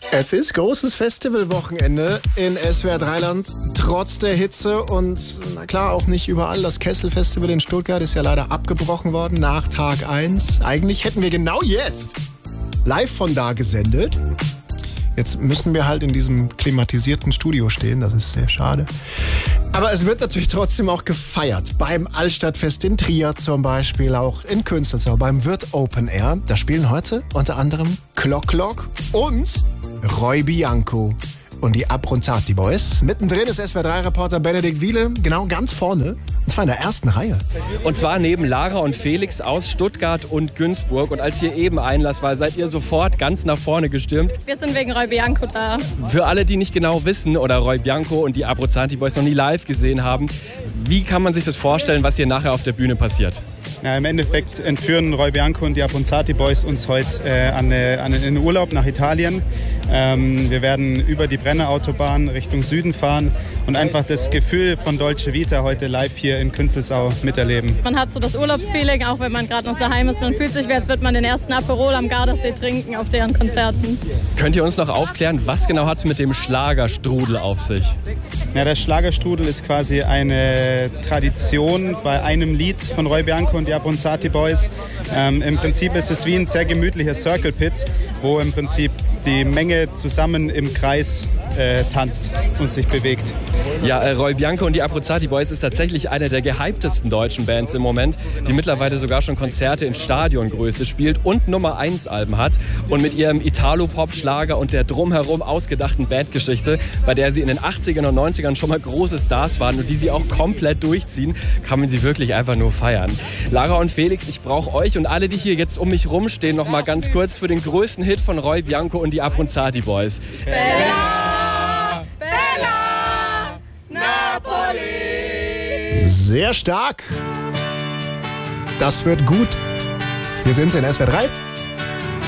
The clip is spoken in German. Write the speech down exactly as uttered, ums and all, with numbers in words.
Es ist großes Festivalwochenende in S W R Dreiland, trotz der Hitze und na klar auch nicht überall. Das Kessel-Festival in Stuttgart ist ja leider abgebrochen worden nach Tag eins. Eigentlich hätten wir genau jetzt live von da gesendet. Jetzt müssen wir halt in diesem klimatisierten Studio stehen, das ist sehr schade. Aber es wird natürlich trotzdem auch gefeiert. Beim Altstadtfest in Trier zum Beispiel, auch in Künzelsau, beim Wirth Open Air. Da spielen heute unter anderem Clock Clock und Roy Bianco und die Abronzati Boys. Mittendrin ist S W R drei Reporter Benedikt Wiele, genau ganz vorne. Und zwar in der ersten Reihe. Und zwar neben Lara und Felix aus Stuttgart und Günzburg. Und als hier eben Einlass war, seid ihr sofort ganz nach vorne gestürmt. Wir sind wegen Roy Bianco da. Für alle, die nicht genau wissen oder Roy Bianco und die Abronzati Boys noch nie live gesehen haben, wie kann man sich das vorstellen, was hier nachher auf der Bühne passiert? Ja, im Endeffekt entführen Roy Bianco und die Abronzati Boys uns heute äh, an, an den Urlaub nach Italien. Ähm, wir werden über die Brennerautobahn Richtung Süden fahren und einfach das Gefühl von Dolce Vita heute live hier in Künzelsau miterleben. Man hat so das Urlaubsfeeling, auch wenn man gerade noch daheim ist. Man fühlt sich, wie als würde man den ersten Aperol am Gardasee trinken auf deren Konzerten. Könnt ihr uns noch aufklären, was genau hat es mit dem Schlagerstrudel auf sich? Ja, der Schlagerstrudel ist quasi eine Tradition bei einem Lied von Roy Bianco und die Abronzati Boys. Ähm, Im Prinzip ist es wie ein sehr gemütlicher Circle Pit, wo im Prinzip die Menge zusammen im Kreis äh, tanzt und sich bewegt. Ja, äh, Roy Bianco und die Abronzati Boys ist tatsächlich eine der gehyptesten deutschen Bands im Moment, die mittlerweile sogar schon Konzerte in Stadiongröße spielt und Nummer eins Alben hat. Und mit ihrem Italo-Pop-Schlager und der drumherum ausgedachten Bandgeschichte, bei der sie in den achtzigern und neunzigern schon mal große Stars waren und die sie auch komplett durchziehen, kann man sie wirklich einfach nur feiern. Lara und Felix, ich brauche euch und alle, die hier jetzt um mich rumstehen, noch mal ganz kurz für den größten Hit von Roy Bianco und die Abronzati Boys. Bella, Bella, Napoli. Sehr stark. Das wird gut. Hier sind sie in S W R drei.